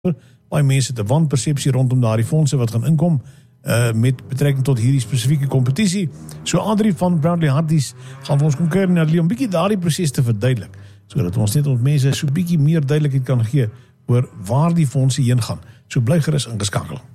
baie mense het 'n wanpersepsie rondom daardie fondse wat gaan inkom met betrekking tot hierdie spesifieke kompetisie. So Adrie van Brownlee Harties gaan vir ons kom kuier na om bietjie daardie proses te verduidelik, sodat ons net ons mense so bietjie meer duidelikheid kan gee oor waar die fondse heen gaan. So bly gerus ingeskakel.